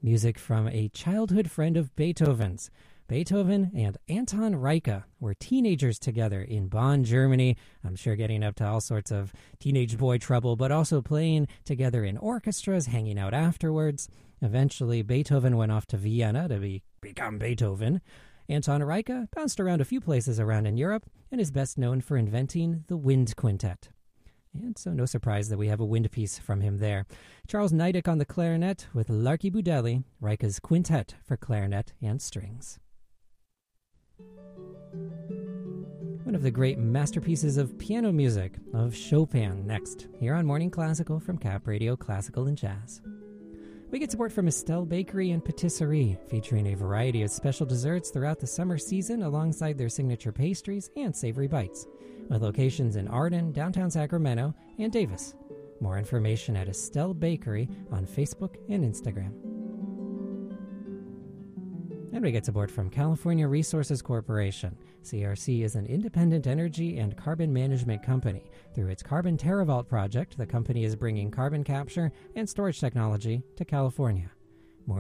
music from a childhood friend of Beethoven's. Beethoven and Anton Reicha were teenagers together in Bonn, Germany. I'm sure getting up to all sorts of teenage boy trouble, but also playing together in orchestras, hanging out afterwards. Eventually, Beethoven went off to Vienna to become Beethoven. Anton Reicha bounced around a few places around in Europe and is best known for inventing the wind quintet. And so no surprise that we have a wind piece from him there. Charles Niedek on the clarinet with Larky Budelli, Reicha's quintet for clarinet and strings. One of the great masterpieces of piano music of Chopin next, here on Morning Classical from Cap Radio Classical and Jazz. We get support from Estelle Bakery and Patisserie, featuring a variety of special desserts throughout the summer season alongside their signature pastries and savory bites, with locations in Arden, downtown Sacramento, and Davis. More information at Estelle Bakery on Facebook and Instagram. And we get support from California Resources Corporation. CRC is an independent energy and carbon management company. Through its Carbon TerraVault project, the company is bringing carbon capture and storage technology to California.